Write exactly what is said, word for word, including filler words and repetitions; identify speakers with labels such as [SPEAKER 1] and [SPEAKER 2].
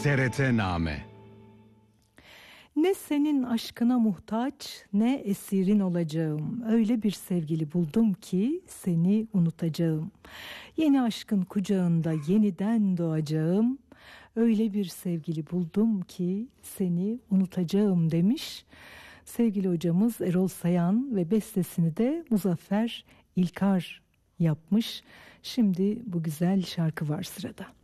[SPEAKER 1] T R T-Name.
[SPEAKER 2] Ne senin aşkına muhtaç, ne esirin olacağım. Öyle bir sevgili buldum ki seni unutacağım. Yeni aşkın kucağında yeniden doğacağım. Öyle bir sevgili buldum ki seni unutacağım demiş sevgili hocamız Erol Sayan ve bestesini de Muzaffer İlkar yapmış. Şimdi bu güzel şarkı var sırada.